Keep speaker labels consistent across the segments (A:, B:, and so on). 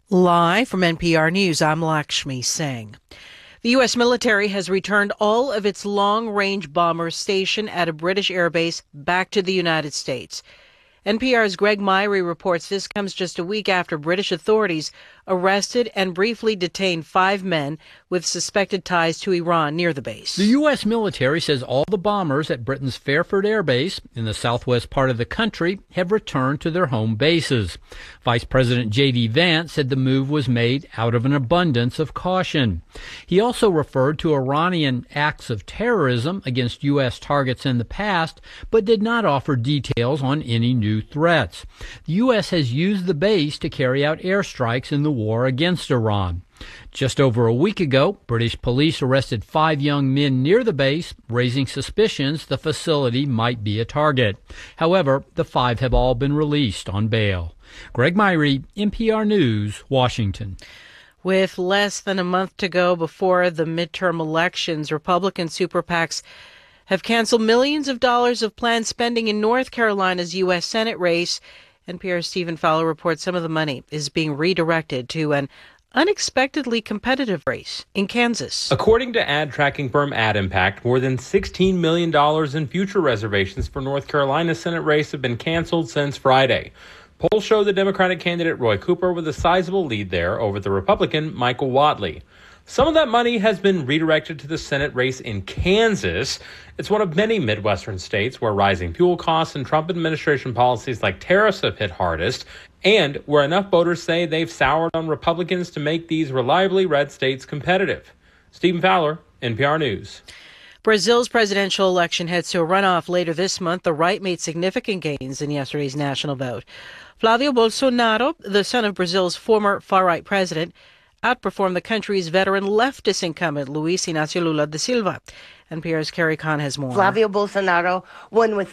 A: Live from NPR News, I'm Lakshmi Singh. The U.S. military has returned all of its long-range bombers stationed at a British airbase back to the United States. NPR's Greg Myrie reports this comes just a week after British authorities arrested and briefly detained 5 men with suspected ties to Iran near the base.
B: The U.S. military says all the bombers at Britain's Fairford Air Base in the southwest part of the country have returned to their home bases. Vice President J.D. Vance said the move was made out of an abundance of caution. He also referred to Iranian acts of terrorism against U.S. targets in the past, but did not offer details on any new threats. The U.S. has used the base to carry out airstrikes in the war against Iran. Just over a week ago, British police arrested 5 young men near the base, raising suspicions the facility might be a target. However, the 5 have all been released on bail. Greg Myrie, NPR News, Washington.
A: With less than a month to go before the midterm elections, Republican super PACs have canceled millions of dollars of planned spending in North Carolina's U.S. Senate race. NPR's Stephen Fowler reports some of the money is being redirected to an unexpectedly competitive race in Kansas.
C: According to ad tracking firm AdImpact, more than $16 million in future reservations for North Carolina's Senate race have been canceled since Friday. Polls show the Democratic candidate Roy Cooper with a sizable lead there over the Republican Michael Whatley. Some of that money has been redirected to the Senate race in Kansas. It's one of many Midwestern states where rising fuel costs and Trump administration policies like tariffs have hit hardest, and where enough voters say they've soured on Republicans to make these reliably red states competitive. Stephen Fowler, NPR News.
A: Brazil's presidential election heads to a runoff later this month. The right made significant gains in yesterday's national vote. Flavio Bolsonaro, the son of Brazil's former far-right president, outperformed the country's veteran leftist incumbent, Luiz Inácio Lula da Silva. NPR's Carrie Kahn has more.
D: Flavio Bolsonaro won with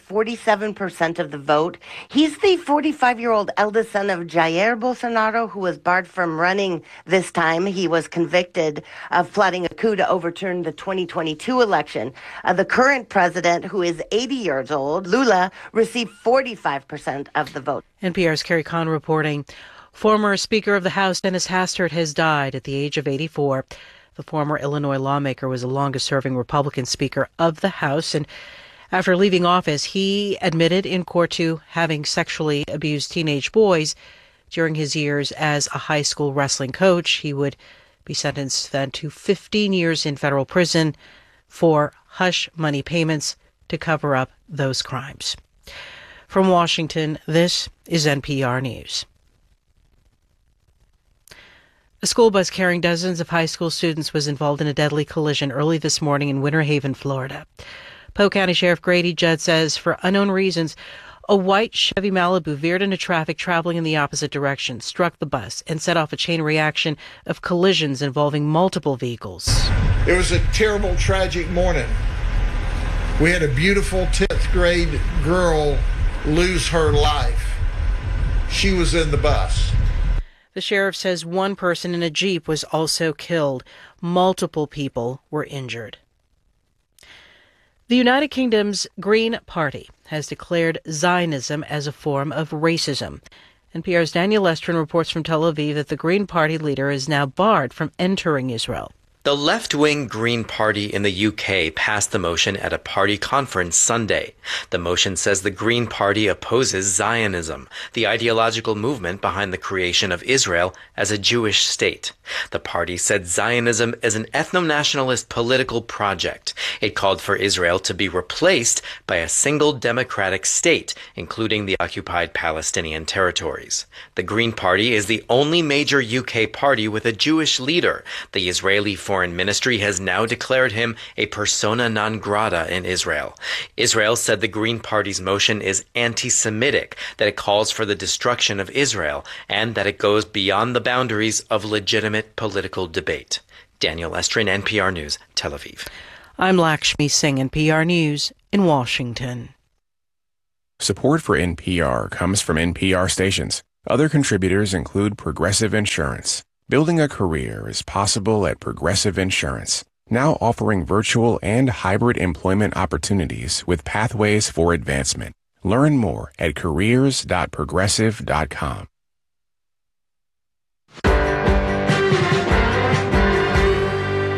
D: 47% of the vote. He's the 45-year-old eldest son of Jair Bolsonaro, who was barred from running this time. He was convicted of plotting a coup to overturn the 2022 election. The current president, who is 80 years old, Lula, received 45% of the vote.
A: NPR's Carrie Kahn reporting. Former Speaker of the House Dennis Hastert has died at the age of 84. The former Illinois lawmaker was the longest-serving Republican Speaker of the House, and after leaving office, he admitted in court to having sexually abused teenage boys during his years as a high school wrestling coach. He would be sentenced then to 15 years in federal prison for hush money payments to cover up those crimes. From Washington, this is NPR News. A school bus carrying dozens of high school students was involved in a deadly collision early this morning in Winter Haven, Florida. Polk County Sheriff Grady Judd says for unknown reasons, a white Chevy Malibu veered into traffic traveling in the opposite direction, struck the bus, and set off a chain reaction of collisions involving multiple vehicles.
E: It was a terrible, tragic morning. We had a beautiful 10th grade girl lose her life. She was in the bus.
A: The sheriff says one person in a Jeep was also killed. Multiple people were injured. The United Kingdom's Green Party has declared Zionism as a form of racism. NPR's Daniel Estrin reports from Tel Aviv that the Green Party leader is now barred from entering Israel.
F: The left-wing Green Party in the UK passed the motion at a party conference Sunday. The motion says the Green Party opposes Zionism, the ideological movement behind the creation of Israel as a Jewish state. The party said Zionism is an ethno-nationalist political project. It called for Israel to be replaced by a single democratic state, including the occupied Palestinian territories. The Green Party is the only major UK party with a Jewish leader. The Israeli Foreign Ministry has now declared him a persona non grata in Israel. Israel said the Green Party's motion is anti-Semitic, that it calls for the destruction of Israel, and that it goes beyond the boundaries of legitimate political debate. Daniel Estrin, NPR News, Tel Aviv.
A: I'm Lakshmi Singh, NPR News in Washington.
G: Support for NPR comes from NPR stations. Other contributors include Progressive Insurance. Building a career is possible at Progressive Insurance, now offering virtual and hybrid employment opportunities with pathways for advancement. Learn more at careers.progressive.com.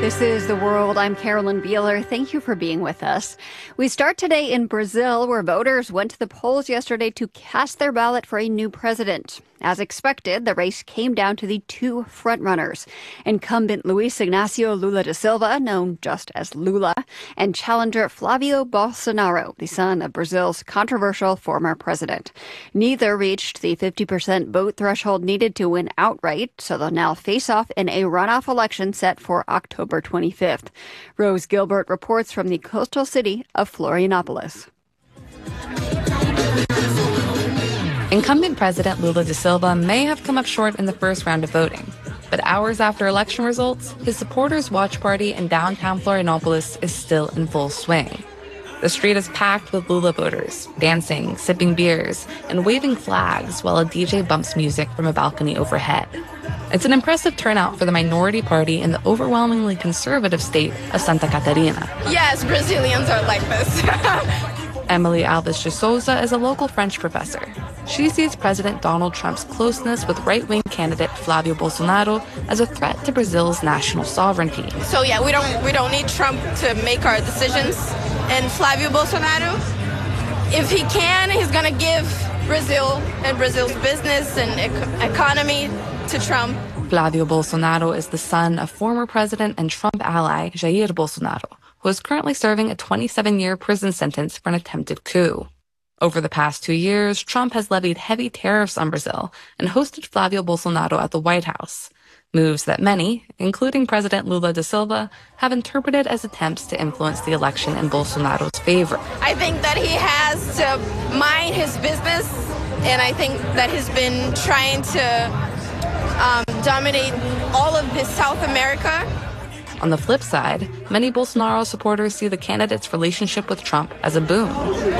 H: This is The World. I'm Carolyn Beeler. Thank you for being with us. We start today in Brazil, where voters went to the polls yesterday to cast their ballot for a new president. As expected, the race came down to the two frontrunners, incumbent Luiz Inácio Lula da Silva, known just as Lula, and challenger Flavio Bolsonaro, the son of Brazil's controversial former president. Neither reached the 50% vote threshold needed to win outright, so they'll now face off in a runoff election set for October 25th. Rose Gilbert reports from the coastal city of Florianopolis.
I: Incumbent President Lula da Silva may have come up short in the first round of voting, but hours after election results, his supporters' watch party in downtown Florianopolis is still in full swing. The street is packed with Lula voters, dancing, sipping beers, and waving flags while a DJ bumps music from a balcony overhead. It's an impressive turnout for the minority party in the overwhelmingly conservative state of Santa Catarina.
J: Yes, Brazilians are like this.
I: Emily Alves de Souza is a local French professor. She sees President Donald Trump's closeness with right-wing candidate Flavio Bolsonaro as a threat to Brazil's national sovereignty.
J: So yeah, we don't need Trump to make our decisions. And Flavio Bolsonaro, if he can, he's going to give Brazil and Brazil's business and economy to Trump.
I: Flavio Bolsonaro is the son of former president and Trump ally Jair Bolsonaro, who is currently serving a 27-year prison sentence for an attempted coup. Over the past 2 years, Trump has levied heavy tariffs on Brazil and hosted Flavio Bolsonaro at the White House, moves that many, including President Lula da Silva, have interpreted as attempts to influence the election in Bolsonaro's favor.
J: I think that he has to mind his business, and I think that he's been trying to dominate all of this South America.
I: On the flip side, many Bolsonaro supporters see the candidate's relationship with Trump as a boon.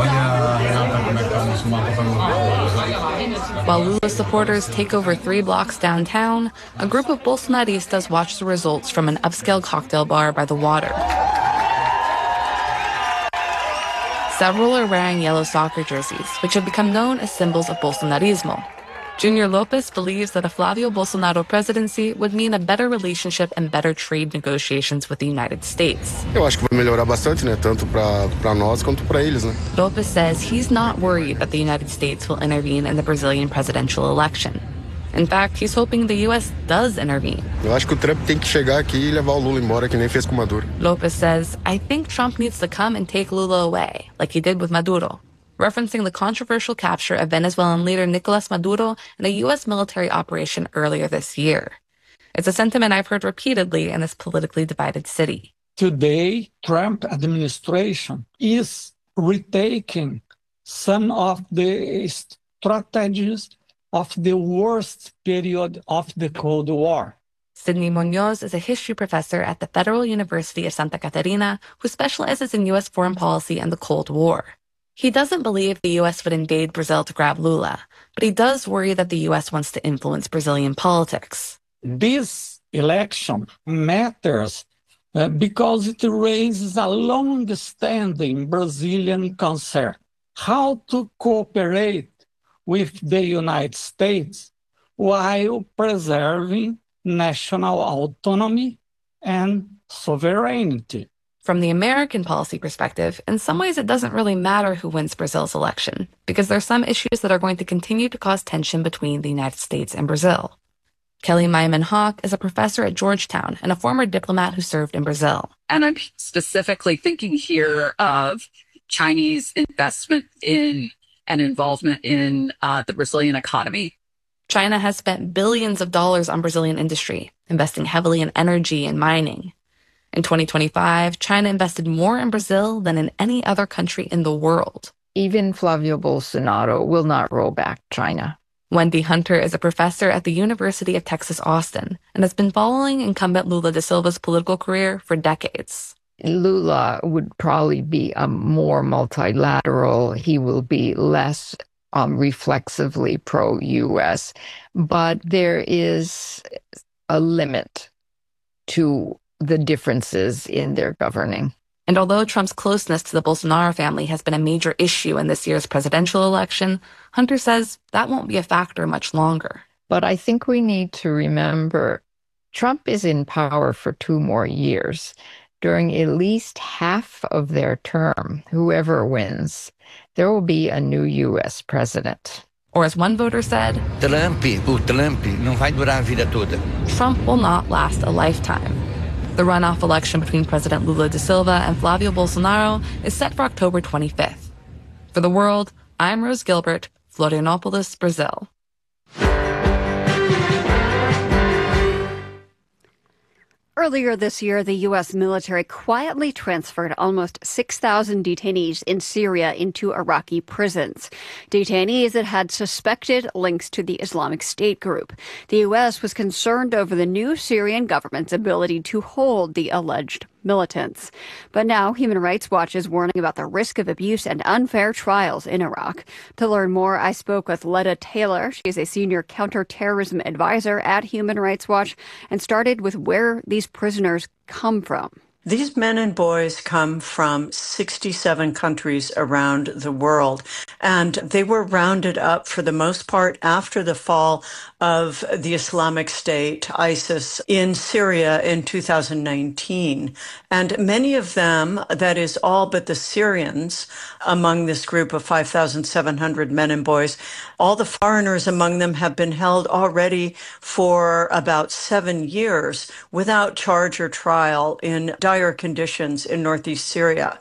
I: While Lula supporters take over 3 blocks downtown, a group of Bolsonaristas watch the results from an upscale cocktail bar by the water. Several are wearing yellow soccer jerseys, which have become known as symbols of Bolsonarismo. Junior Lopez believes that a Flavio Bolsonaro presidency would mean a better relationship and better trade negotiations with the United States.
K: Eu acho que vai melhorar bastante, né? Tanto para nós quanto para eles, né?
I: Lopez says he's not worried that the United States will intervene in the Brazilian presidential election. In fact, he's hoping the U.S. does intervene.
K: Eu acho que o Trump tem que chegar aqui e levar o Lula embora, que nem fez com Maduro.
I: Lopez says, I think Trump needs to come and take Lula away, like he did with Maduro, referencing the controversial capture of Venezuelan leader Nicolas Maduro in a U.S. military operation earlier this year. It's a sentiment I've heard repeatedly in this politically divided city.
L: Today, Trump administration is retaking some of the strategies of the worst period of the Cold War.
I: Sidney Munoz is a history professor at the Federal University of Santa Catarina who specializes in U.S. foreign policy and the Cold War. He doesn't believe the U.S. would invade Brazil to grab Lula, but he does worry that the U.S. wants to influence Brazilian politics.
L: This election matters because it raises a long-standing Brazilian concern: how to cooperate with the United States while preserving national autonomy and sovereignty.
I: From the American policy perspective, in some ways it doesn't really matter who wins Brazil's election, because there are some issues that are going to continue to cause tension between the United States and Brazil. Kelly Myman Hawk is a professor at Georgetown and a former diplomat who served in Brazil.
M: And I'm specifically thinking here of Chinese investment in and involvement in the Brazilian economy.
I: China has spent billions of dollars on Brazilian industry, investing heavily in energy and mining. In 2025, China invested more in Brazil than in any other country in the world.
N: Even Flavio Bolsonaro will not roll back China.
I: Wendy Hunter is a professor at the University of Texas, Austin, and has been following incumbent Lula da Silva's political career for decades.
N: Lula would probably be more multilateral. He will be less reflexively pro-U.S., but there is a limit to the differences in their governing.
I: And although Trump's closeness to the Bolsonaro family has been a major issue in this year's presidential election, Hunter says that won't be a factor much longer.
N: But I think we need to remember Trump is in power for 2 more years. During at least half of their term, whoever wins, there will be a new U.S. president.
I: Or as one voter said,
O: Trump não vai durar a vida toda.
I: Trump will not last a lifetime. The runoff election between President Lula da Silva and Flavio Bolsonaro is set for October 25th. For The World, I'm Rose Gilbert, Florianópolis, Brazil.
H: Earlier this year, the U.S. military quietly transferred almost 6,000 detainees in Syria into Iraqi prisons. Detainees that had suspected links to the Islamic State group. The U.S. was concerned over the new Syrian government's ability to hold the alleged militants. But now Human Rights Watch is warning about the risk of abuse and unfair trials in Iraq. To learn more, I spoke with Letta Taylor. She is a senior counterterrorism advisor at Human Rights Watch and started with where these prisoners come from.
P: These men and boys come from 67 countries around the world, and they were rounded up for the most part after the fall of the Islamic State, ISIS, in Syria in 2019. And many of them, that is all but the Syrians, among this group of 5,700 men and boys, all the foreigners among them have been held already for about 7 years without charge or trial in dire conditions in northeast Syria.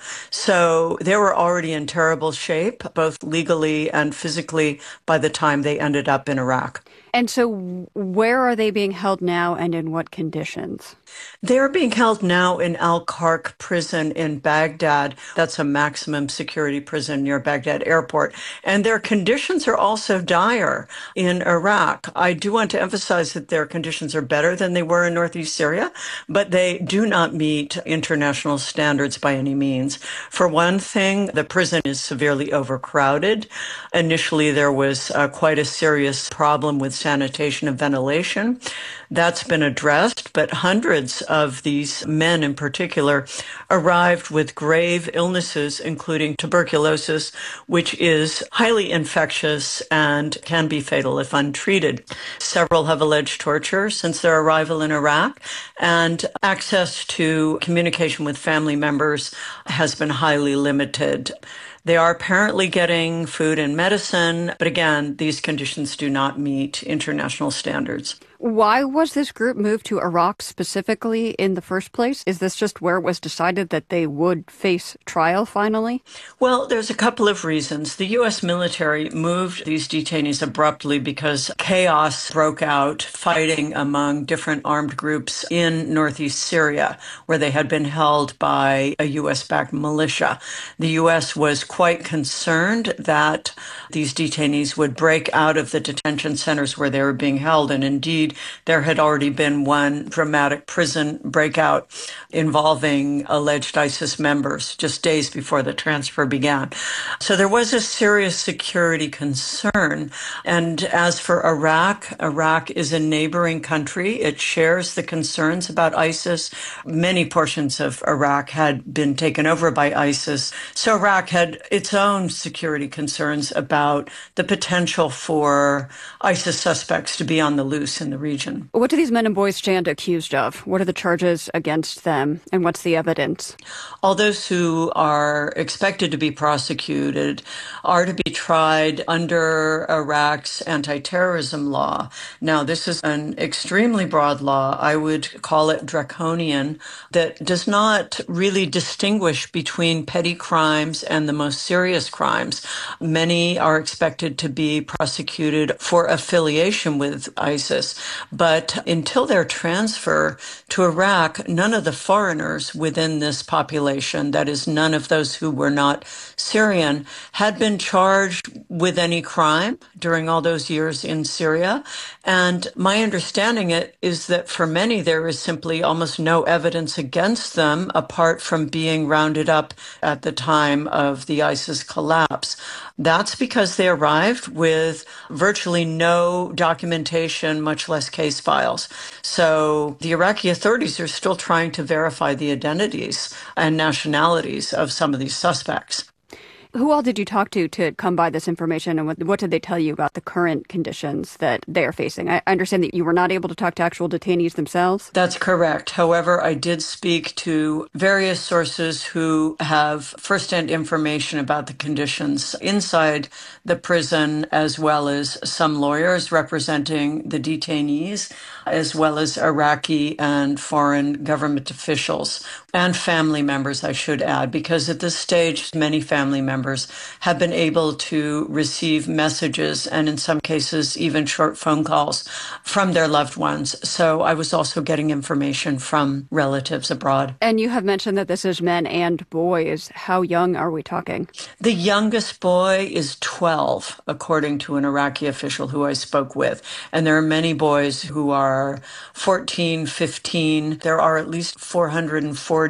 P: So they were already in terrible shape, both legally and physically, by the time they ended up in Iraq.
H: And so where are they being held now and in what conditions?
P: They're being held now in Al-Kark prison in Baghdad. That's a maximum security prison near Baghdad airport. And their conditions are also dire in Iraq. I do want to emphasize that their conditions are better than they were in northeast Syria, but they do not meet international standards by any means. For one thing, the prison is severely overcrowded. Initially, there was quite a serious problem with sanitation and ventilation. That's been addressed, but hundreds of these men in particular arrived with grave illnesses, including tuberculosis, which is highly infectious and can be fatal if untreated. Several have alleged torture since their arrival in Iraq, and access to communication with family members has been highly limited. They are apparently getting food and medicine, but again, these conditions do not meet international standards.
H: Why was this group moved to Iraq specifically in the first place? Is this just where it was decided that they would face trial finally?
P: Well, there's a couple of reasons. The U.S. military moved these detainees abruptly because chaos broke out, fighting among different armed groups in northeast Syria, where they had been held by a U.S.-backed militia. The U.S. was quite concerned that these detainees would break out of the detention centers where they were being held, and indeed, there had already been one dramatic prison breakout involving alleged ISIS members just days before the transfer began. So there was a serious security concern. And as for Iraq, Iraq is a neighboring country. It shares the concerns about ISIS. Many portions of Iraq had been taken over by ISIS. So Iraq had its own security concerns about the potential for ISIS suspects to be on the loose in the region.
H: What do these men and boys stand accused of? What are the charges against them, and what's the evidence?
P: All those who are expected to be prosecuted are to be tried under Iraq's anti-terrorism law. Now, this is an extremely broad law. I would call it draconian, that does not really distinguish between petty crimes and the most serious crimes. Many are expected to be prosecuted for affiliation with ISIS. But until their transfer to Iraq, none of the foreigners within this population, that is, none of those who were not Syrian, had been charged with any crime during all those years in Syria. And my understanding is that for many, there is simply almost no evidence against them apart from being rounded up at the time of the ISIS collapse. That's because they arrived with virtually no documentation, much less case files. So the Iraqi authorities are still trying to verify the identities and nationalities of some of these suspects.
H: Who all did you talk to come by this information, and what did they tell you about the current conditions that they are facing? I understand that you were not able to talk to actual detainees themselves.
P: That's correct. However, I did speak to various sources who have firsthand information about the conditions inside the prison, as well as some lawyers representing the detainees, as well as Iraqi and foreign government officials and family members, I should add, because at this stage, many family members have been able to receive messages and in some cases, even short phone calls from their loved ones. So I was also getting information from relatives abroad.
H: And you have mentioned that this is men and boys. How young are we talking?
P: The youngest boy is 12, according to an Iraqi official who I spoke with. And there are many boys who are 14, 15. There are at least 440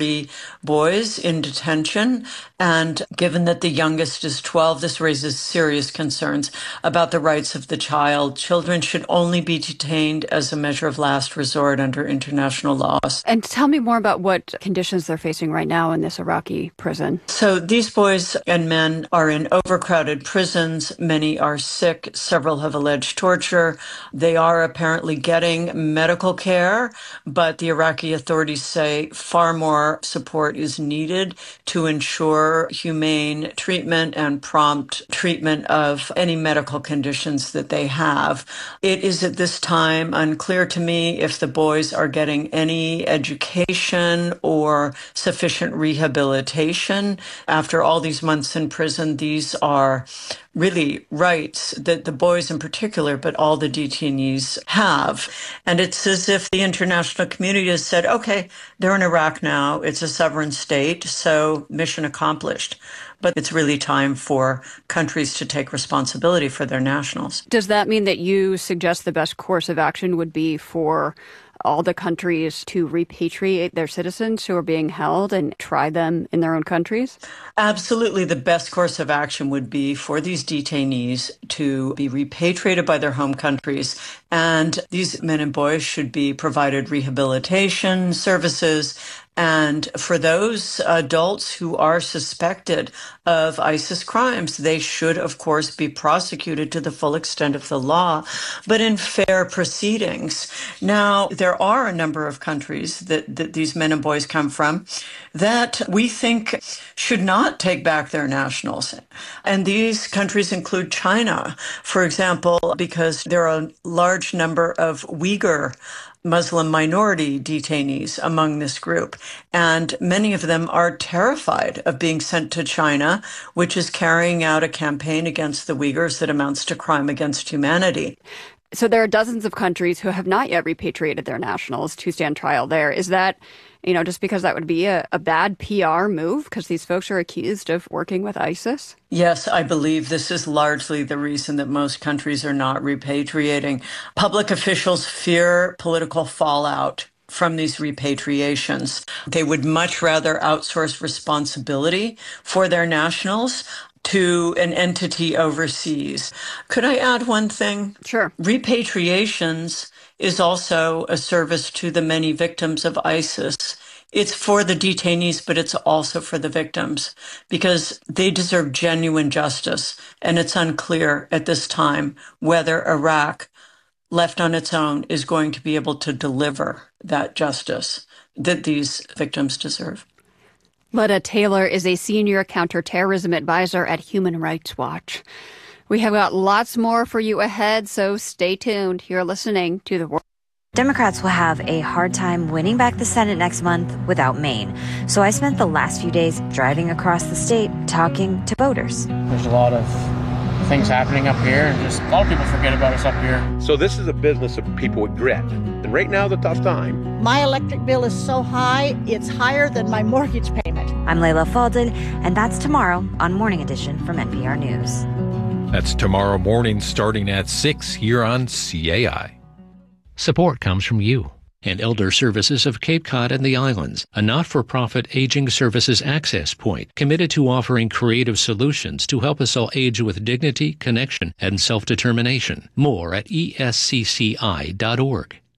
P: boys in detention. And given that the youngest is 12, this raises serious concerns about the rights of the child. Children should only be detained as a measure of last resort under international laws.
H: And tell me more about what conditions they're facing right now in this Iraqi prison.
P: So these boys and men are in overcrowded prisons. Many are sick. Several have alleged torture. They are apparently getting medical care, but the Iraqi authorities say far more support is needed to ensure humane treatment and prompt treatment of any medical conditions that they have. It is at this time unclear to me if the boys are getting any education or sufficient rehabilitation. After all these months in prison, these are really rights that the boys in particular, but all the detainees have. And it's as if the international community has said, okay, they're in Iraq now. It's a sovereign state, so mission accomplished. But it's really time for countries to take responsibility for their nationals.
H: Does that mean that you suggest the best course of action would be for all the countries to repatriate their citizens who are being held and try them in their own countries?
P: Absolutely. The best course of action would be for these detainees to be repatriated by their home countries. And these men and boys should be provided rehabilitation services. And for those adults who are suspected of ISIS crimes, they should, of course, be prosecuted to the full extent of the law, but in fair proceedings. Now, there are a number of countries that these men and boys come from that we think should not take back their nationals. And these countries include China, for example, because there are a large number of Uyghur Muslim minority detainees among this group. And many of them are terrified of being sent to China, which is carrying out a campaign against the Uyghurs that amounts to crime against humanity.
H: So there are dozens of countries who have not yet repatriated their nationals to stand trial there. Is that, just because that would be a bad PR move because these folks are accused of working with ISIS?
P: Yes, I believe this is largely the reason that most countries are not repatriating. Public officials fear political fallout from these repatriations. They would much rather outsource responsibility for their nationals to an entity overseas. Could I add one thing?
H: Sure.
P: Repatriations is also a service to the many victims of ISIS. It's for the detainees, but it's also for the victims because they deserve genuine justice. And it's unclear at this time whether Iraq, left on its own, is going to be able to deliver that justice that these victims deserve.
H: Letta Taylor is a senior counterterrorism advisor at Human Rights Watch. We have got lots more for you ahead, so stay tuned. You're listening to The World.
Q: Democrats will have a hard time winning back the Senate next month without Maine. So I spent the last few days driving across the state talking to voters.
R: There's a lot of things happening up here, and just a lot of people forget about us up here.
S: So this is a business of people with grit. And right now is a tough time.
T: My electric bill is so high, it's higher than my mortgage payment.
Q: I'm Layla Falded, and that's tomorrow on Morning Edition from NPR News.
U: That's tomorrow morning starting at 6 here on CAI.
V: Support comes from you and Elder Services of Cape Cod and the Islands, a not-for-profit aging services access point committed to offering creative solutions to help us all age with dignity, connection, and self-determination. More at escci.org.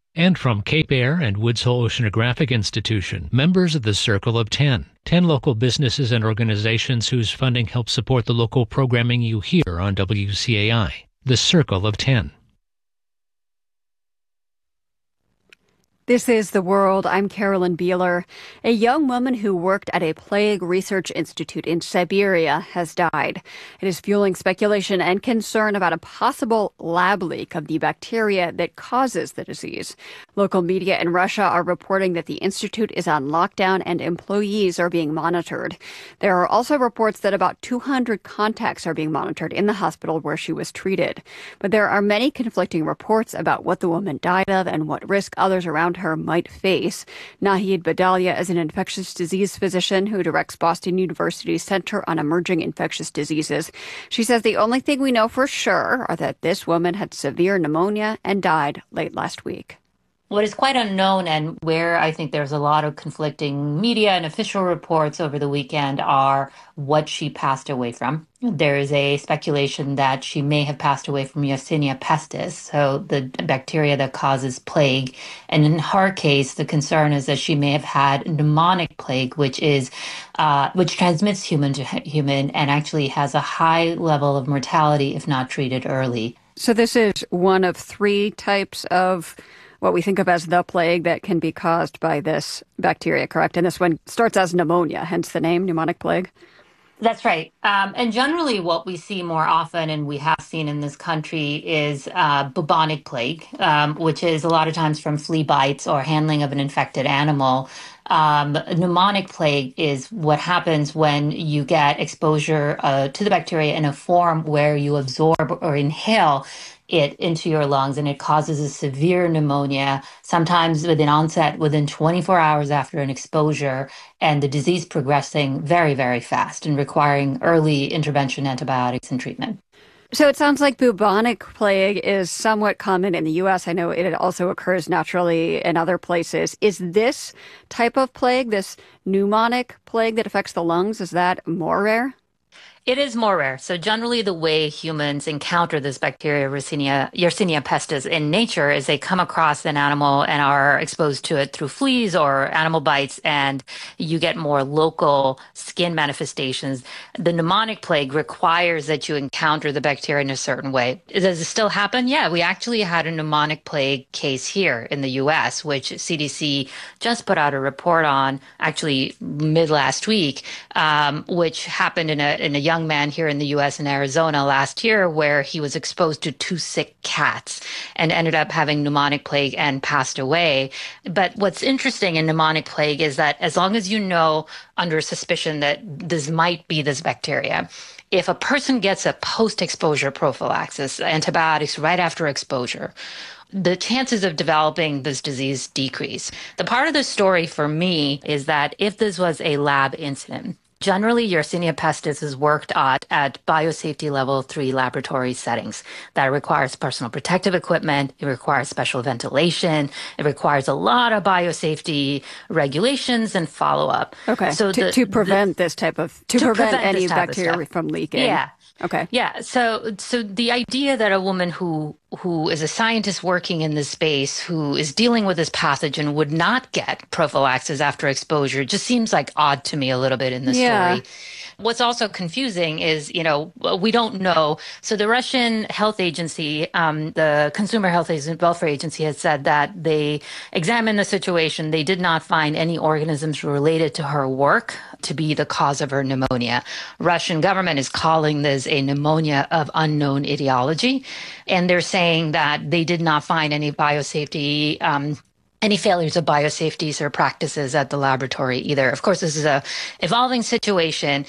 V: And from Cape Air and Woods Hole Oceanographic Institution, members of the Circle of 10. 10 local businesses and organizations whose funding helps support the local programming you hear on WCAI. The Circle of 10.
H: This is The World. I'm Carolyn Beeler. A young woman who worked at a plague research institute in Siberia has died. It is fueling speculation and concern about a possible lab leak of the bacteria that causes the disease. Local media in Russia are reporting that the institute is on lockdown and employees are being monitored. There are also reports that about 200 contacts are being monitored in the hospital where she was treated. But there are many conflicting reports about what the woman died of and what risk others around her might face. Nahid Badalia is an infectious disease physician who directs Boston University's Center on Emerging Infectious Diseases. She says the only thing we know for sure are that this woman had severe pneumonia and died late last week.
B: What is quite unknown and where I think there's a lot of conflicting media and official reports over the weekend are what she passed away from. There is a speculation that she may have passed away from Yersinia pestis, so the bacteria that causes plague. And in her case, the concern is that she may have had pneumonic plague, which transmits human to human and actually has a high level of mortality if not treated early.
H: So this is one of three types of what we think of as the plague that can be caused by this bacteria, correct? And this one starts as pneumonia, hence the name, pneumonic plague.
B: That's right. And generally what we see more often, and we have seen in this country, is bubonic plague, which is a lot of times from flea bites or handling of an infected animal. Pneumonic plague is what happens when you get exposure to the bacteria in a form where you absorb or inhale it into your lungs, and it causes a severe pneumonia, sometimes with an onset within 24 hours after an exposure, and the disease progressing very, very fast and requiring early intervention, antibiotics, and treatment.
H: So it sounds like bubonic plague is somewhat common in the U.S. I know it also occurs naturally in other places. Is this type of plague, this pneumonic plague that affects the lungs, is that more rare?
B: It is more rare. So generally the way humans encounter this bacteria, Yersinia pestis, in nature is they come across an animal and are exposed to it through fleas or animal bites, and you get more local skin manifestations. The pneumonic plague requires that you encounter the bacteria in a certain way. Does it still happen? Yeah, we actually had a pneumonic plague case here in the U.S., which CDC just put out a report on, actually mid last week, which happened in a young man here in the U.S. in Arizona last year, where he was exposed to 2 sick cats and ended up having pneumonic plague and passed away. But what's interesting in pneumonic plague is that as long as you know under suspicion that this might be this bacteria, if a person gets a post-exposure prophylaxis, antibiotics right after exposure, the chances of developing this disease decrease. The part of the story for me is that if this was a lab incident, generally, Yersinia pestis is worked at biosafety level 3 laboratory settings. That requires personal protective equipment. It requires special ventilation. It requires a lot of biosafety regulations and follow-up.
H: Okay, so to prevent any bacteria from leaking.
B: Yeah.
H: Okay.
B: Yeah. So the idea that a woman who is a scientist working in this space, who is dealing with this pathogen, would not get prophylaxis after exposure just seems like odd to me a little bit in the story. What's also confusing is, we don't know. So the Russian health agency, the Consumer Health and Welfare Agency, has said that they examined the situation. They did not find any organisms related to her work to be the cause of her pneumonia. Russian government is calling this a pneumonia of unknown etiology. And they're saying that they did not find any biosafety any failures of biosafety or practices at the laboratory either. Of course, this is a evolving situation.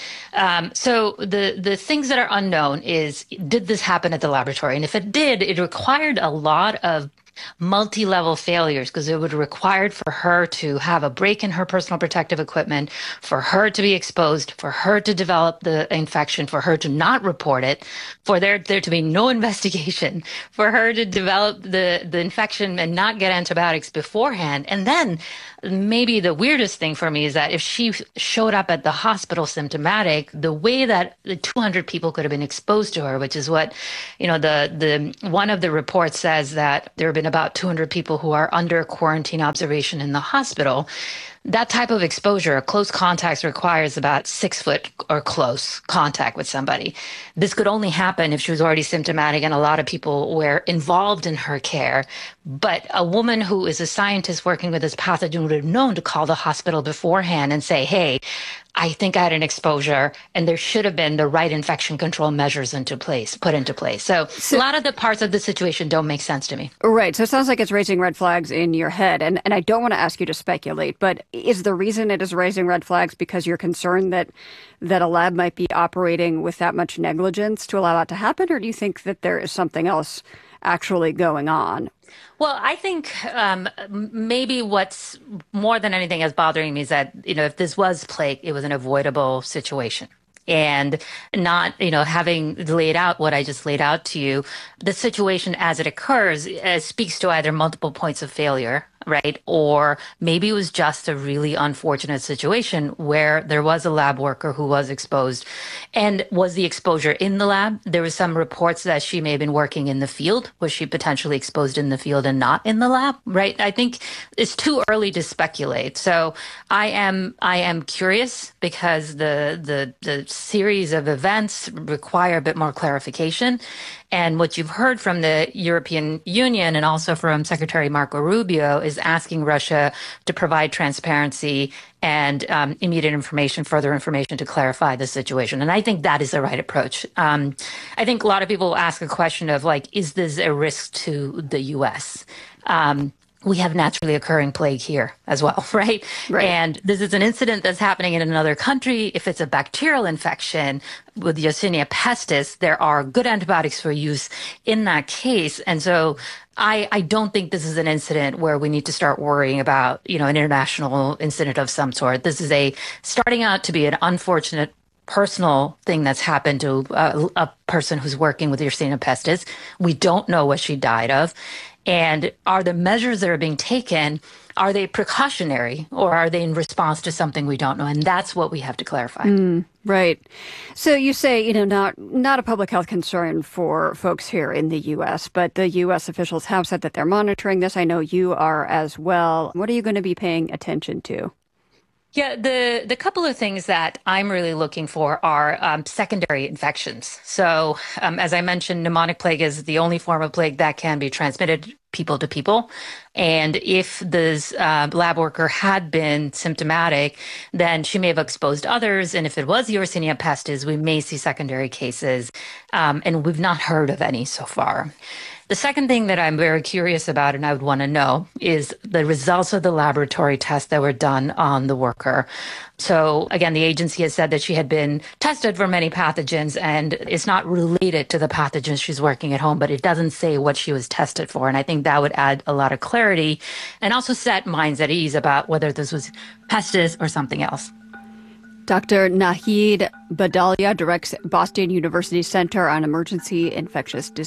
B: So the things that are unknown is, did this happen at the laboratory? And if it did, it required a lot of multi-level failures, because it would have required for her to have a break in her personal protective equipment, for her to be exposed, for her to develop the infection, for her to not report it, for there to be no investigation, for her to develop the infection and not get antibiotics beforehand. And then maybe the weirdest thing for me is that if she showed up at the hospital symptomatic, the way that the 200 people could have been exposed to her, which is what, the one of the reports says, that there have been about about 200 people who are under quarantine observation in the hospital. That type of exposure, close contacts, requires about 6 foot or close contact with somebody. This could only happen if she was already symptomatic and a lot of people were involved in her care. But a woman who is a scientist working with this pathogen would have known to call the hospital beforehand and say, hey, I think I had an exposure, and there should have been the right infection control measures put into place. So a lot of the parts of the situation don't make sense to me.
H: Right. So it sounds like it's raising red flags in your head. And I don't want to ask you to speculate, but is the reason it is raising red flags because you're concerned that a lab might be operating with that much negligence to allow that to happen? Or do you think that there is something else actually going on?
B: Well, I think maybe what's more than anything is bothering me is that, if this was plague, it was an avoidable situation. And not, having laid out what I just laid out to you, the situation as it occurs speaks to either multiple points of failure, right? Or maybe it was just a really unfortunate situation where there was a lab worker who was exposed. And was the exposure in the lab? There were some reports that she may have been working in the field. Was she potentially exposed in the field and not in the lab, right? I think it's too early to speculate. So I am curious because the series of events require a bit more clarification. And what you've heard from the European Union and also from Secretary Marco Rubio is asking Russia to provide transparency and immediate information, further information to clarify the situation. And I think that is the right approach. I think a lot of people ask a question of is this a risk to the U.S.? We have naturally occurring plague here as well, right? And this is an incident that's happening in another country. If it's a bacterial infection with Yersinia pestis, there are good antibiotics for use in that case. And so I don't think this is an incident where we need to start worrying about, an international incident of some sort. This is starting out to be an unfortunate personal thing that's happened to a person who's working with Yersinia pestis. We don't know what she died of. And are the measures that are being taken, are they precautionary or are they in response to something we don't know? And that's what we have to clarify.
H: Right. So you say, not a public health concern for folks here in the U.S., but the U.S. officials have said that they're monitoring this. I know you are as well. What are you going to be paying attention to?
B: Yeah, the couple of things that I'm really looking for are secondary infections. So as I mentioned, pneumonic plague is the only form of plague that can be transmitted people to people. And if this lab worker had been symptomatic, then she may have exposed others. And if it was Yersinia pestis, we may see secondary cases. And we've not heard of any so far. The second thing that I'm very curious about and I would want to know is the results of the laboratory tests that were done on the worker. So again, the agency has said that she had been tested for many pathogens and it's not related to the pathogens she's working at home, but it doesn't say what she was tested for. And I think that would add a lot of clarity and also set minds at ease about whether this was pestis or something else.
H: Dr. Nahid Badalia directs Boston University Center on Emergency Infectious Disease.